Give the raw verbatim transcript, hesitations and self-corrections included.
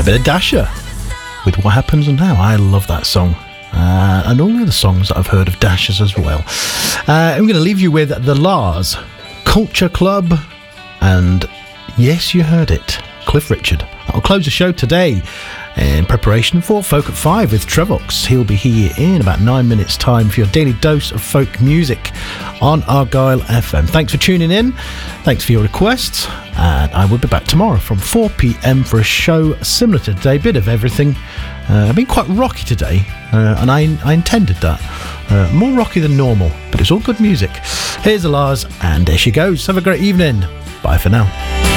a bit of Dasher with What Happens Now. I love that song. Uh, and all the other songs that I've heard of Dashers as well. Uh, I'm going to leave you with The Lars, Culture Club, and yes, you heard it, Cliff Richard. That'll close the show today in preparation for Folk at Five with Trevox. He'll be here in about nine minutes' time for your daily dose of folk music on Argyle F M. Thanks for tuning in. Thanks for your requests. And I will be back tomorrow from four p.m. for a show similar to today. Bit of everything. Uh, I've been quite rocky today, uh, and I, I intended that. Uh, more rocky than normal, but it's all good music. Here's the Lars, and there she goes. Have a great evening. Bye for now.